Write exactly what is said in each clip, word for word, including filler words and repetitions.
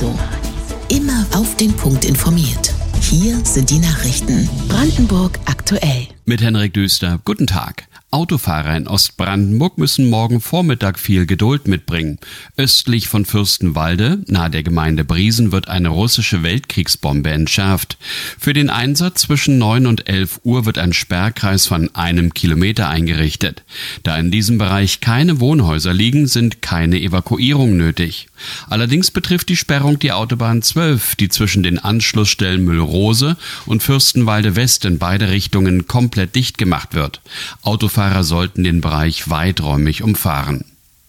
Paradiso. Immer auf den Punkt informiert. Hier sind die Nachrichten. Brandenburg aktuell. Mit Henrik Düster. Guten Tag. Autofahrer in Ostbrandenburg müssen morgen Vormittag viel Geduld mitbringen. Östlich von Fürstenwalde, nahe der Gemeinde Briesen, wird eine russische Weltkriegsbombe entschärft. Für den Einsatz zwischen neun und elf Uhr wird ein Sperrkreis von einem Kilometer eingerichtet. Da in diesem Bereich keine Wohnhäuser liegen, sind keine Evakuierungen nötig. Allerdings betrifft die Sperrung die Autobahn zwölf, die zwischen den Anschlussstellen Müllrose und Fürstenwalde West in beide Richtungen komplett dicht gemacht wird. Autofahrer sollten den Bereich weiträumig umfahren.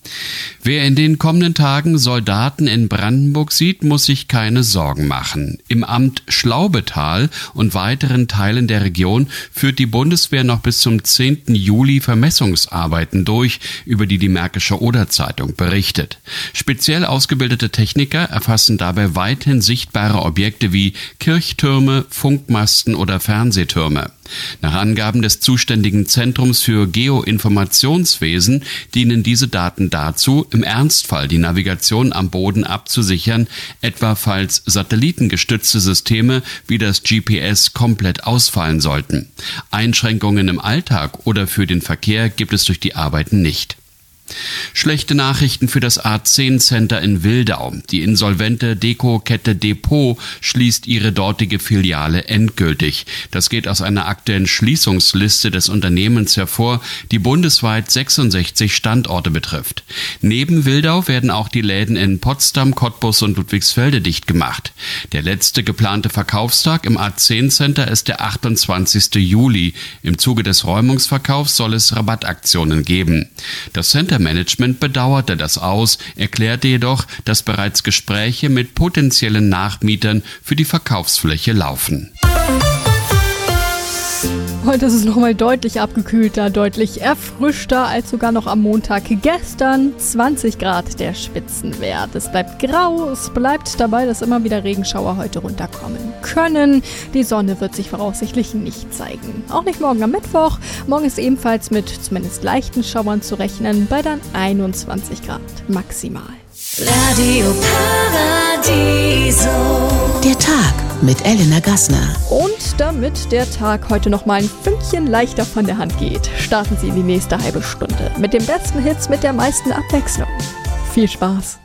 Wer in den kommenden Tagen Soldaten in Brandenburg sieht, muss sich keine Sorgen machen. Im Amt Schlaubetal und weiteren Teilen der Region führt die Bundeswehr noch bis zum zehnten Juli Vermessungsarbeiten durch, über die die Märkische Oder-Zeitung berichtet. Speziell ausgebildete Techniker erfassen dabei weithin sichtbare Objekte wie Kirchtürme, Funkmasten oder Fernsehtürme. Nach Angaben des zuständigen Zentrums für Geoinformationswesen dienen diese Daten dazu, im Ernstfall die Navigation am Boden abzusichern, etwa falls satellitengestützte Systeme wie das G P S komplett ausfallen sollten. Einschränkungen im Alltag oder für den Verkehr gibt es durch die Arbeiten nicht. Schlechte Nachrichten für das A zehn Center in Wildau. Die insolvente Deko-Kette Depot schließt ihre dortige Filiale endgültig. Das geht aus einer aktuellen Schließungsliste des Unternehmens hervor, die bundesweit sechsundsechzig Standorte betrifft. Neben Wildau werden auch die Läden in Potsdam, Cottbus und Ludwigsfelde dicht gemacht. Der letzte geplante Verkaufstag im A zehn Center ist der achtundzwanzigste Juli. Im Zuge des Räumungsverkaufs soll es Rabattaktionen geben. Das Center Management bedauerte das aus, erklärte jedoch, dass bereits Gespräche mit potenziellen Nachmietern für die Verkaufsfläche laufen. Heute ist es nochmal deutlich abgekühlter, deutlich erfrischter als sogar noch am Montag gestern. zwanzig Grad der Spitzenwert. Es bleibt grau, es bleibt dabei, dass immer wieder Regenschauer heute runterkommen können. Die Sonne wird sich voraussichtlich nicht zeigen. Auch nicht morgen am Mittwoch. Morgen ist ebenfalls mit zumindest leichten Schauern zu rechnen, bei dann einundzwanzig Grad maximal. Radio Paradiso. Der Tag mit Elena Gassner. Und damit der Tag heute noch mal ein Fünkchen leichter von der Hand geht, starten Sie in die nächste halbe Stunde mit den besten Hits, mit der meisten Abwechslung. Viel Spaß!